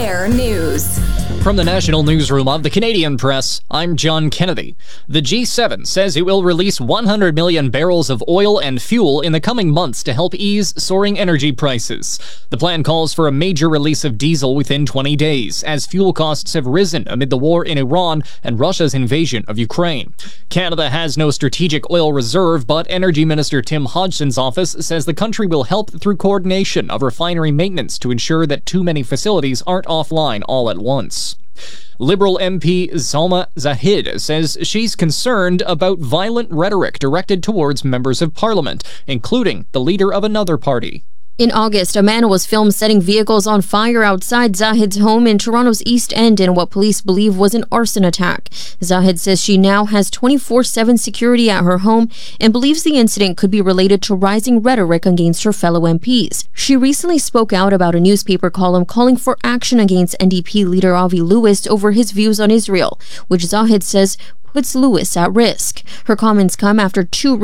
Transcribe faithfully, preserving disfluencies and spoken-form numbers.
Air News. From the National Newsroom of the Canadian Press, I'm John Kennedy. The G seven says it will release one hundred million barrels of oil and fuel in the coming months to help ease soaring energy prices. The plan calls for a major release of diesel within twenty days, as fuel costs have risen amid the war in Iran and Russia's invasion of Ukraine. Canada has no strategic oil reserve, but Energy Minister Tim Hodgson's office says the country will help through coordination of refinery maintenance to ensure that too many facilities aren't offline all at once. Liberal M P Zalma Zahid says she's concerned about violent rhetoric directed towards members of parliament, including the leader of another party. In August, a man was filmed setting vehicles on fire outside Zahid's home in Toronto's East End in what police believe was an arson attack. Zahid says she now has twenty-four seven security at her home and believes the incident could be related to rising rhetoric against her fellow M Ps. She recently spoke out about a newspaper column calling for action against N D P leader Avi Lewis over his views on Israel, which Zahid says puts Lewis at risk. Her comments come after two